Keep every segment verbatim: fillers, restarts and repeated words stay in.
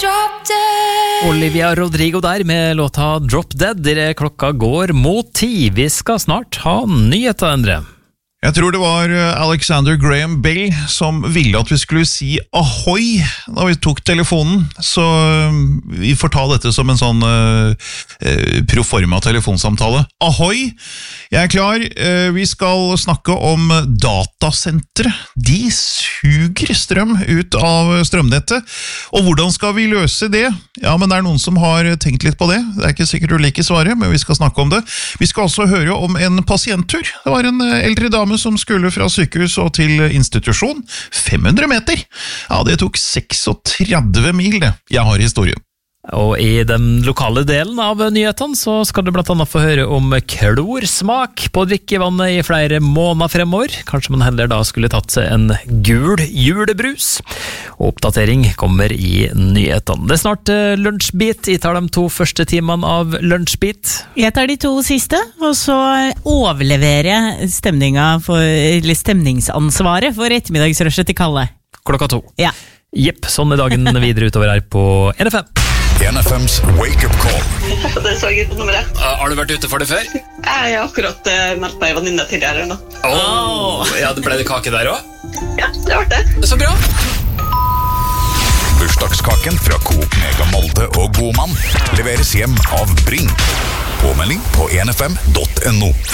Drop Dead. Olivia Rodrigo der med låta Drop Dead. Klokka går mot ti. Vi skal snart ha nyheter, Endre. Jeg tror det var Alexander Graham Bell som ville at vi skulle si ahoy da vi tok telefonen, så vi får ta dette som en sånn uh, proforma telefonsamtale. Ahoy! Jeg er klar. Uh, vi skal snakke om datasentre. De suger strøm ut av strømnettet. Og hvordan skal vi løse det? Ja, men det er noen som har tenkt litt på det. Det er ikke sikkert du liker svaret, men vi skal snakke om det. Vi skal også høre om en pasienttur. Det var en eldre dame som skulle fra sykehus og til institusjon. fem hundre meter! Ja, det tok treksogtredve mil, det. Jeg har historien. Og i den lokale delen av nyhetene så skal du blant annet få høre om klorsmak på drikkevannet i flere måneder fremover. Kanskje man heller da skulle tatt seg en gul julebrus. Og oppdatering kommer i nyhetene. Det er snart lunsjbit. Jeg tar de to første timene av lunsjbit. Jeg tar de to siste, og så overleverer jeg stemninga for, eller stemningsansvaret for ettermiddagsrushet til Kalle. Klokka to. Ja. Jepp, sånn er dagen videre utover her på N F M. N F M's Wake Up Call. Det så jeg på nummeret. Har du vært ute for det før? Jeg har akkurat uh, meldt meg venninne tidligere nå. Åh, oh, ja, det ble det kake der også? Ja, det var det. Så bra. Bursdagskaken fra Coop Mega Molde og Godmann leveres hjem av Bring. Påmelding på n f m punktum n o.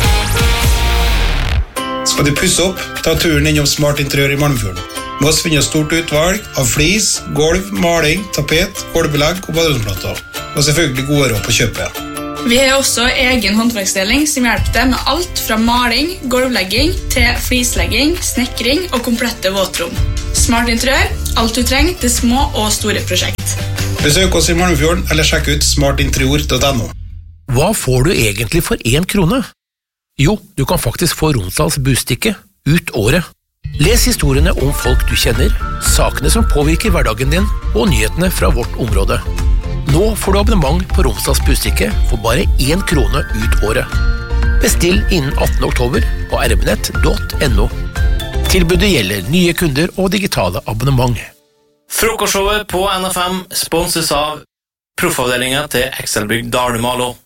Skal du pusse opp, ta turen innom Smart Interiør i Malmfjorden. Må oss finne stort utvalg av flis, gulv, maling, tapet, gulvbelegg og badromsplater. Og selvfølgelig gode råd på kjøpet. Vi har også egen håndverksdeling som hjelper deg med alt fra maling, gulvlegging til flislegging, snekring og komplette våtrom. Smart Interiør, alt du trenger til små og store prosjekt. Besøk oss i Malmfjorden eller sjekk ut smart interior punktum n o. Hva får du egentlig for én krone? Jo, du kan faktisk få Romsdals bustikke ut året. Les historiene om folk du kjenner, sakene som påvirker hverdagen din, og nyhetene fra vårt område. Nå får du abonnement på Romsdals bustikke for bare én krone ut året. Bestill innen attende oktober på r b nett punktum n o. Tilbudet gjelder nye kunder og digitale abonnement. Frokostshowet på N F M sponses av Proffavdelingen til Excelbygg Dalmalo.